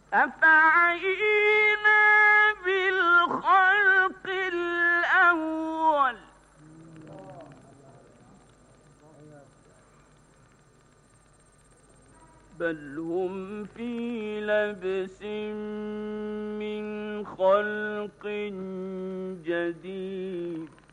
أفعينا بالخلق الأول بل هم في لبس من خلق جديد